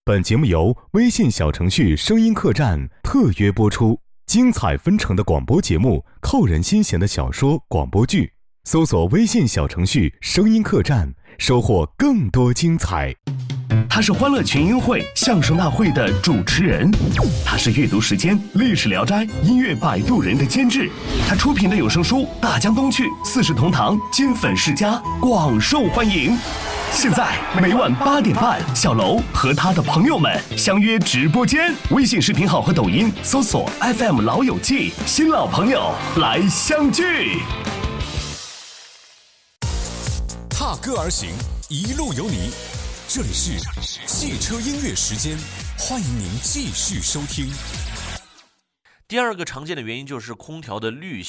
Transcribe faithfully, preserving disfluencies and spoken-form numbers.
本节目由微信小程序声音客栈特约播出，精彩纷呈的广播节目，扣人心弦的小说广播剧，搜索微信小程序声音客栈，收获更多精彩。 他是欢乐群英会相声大会的主持人，他是阅读时间历史聊斋音乐摆渡人的监制，他出品的有声书《大江东去》四世同堂金粉世家广受欢迎。现在每晚八点半，小楼和他的朋友们相约直播间，微信视频号和抖音搜索 F M 老友记，新老朋友来相聚。 踏歌而行，一路有你。这里是汽车音乐时间，欢迎您继续收听。 第二个常见的原因就是空调的滤